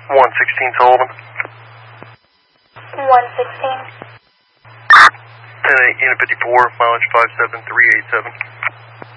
116 Sullivan. 116. 10-8, Unit 54, mileage 57387.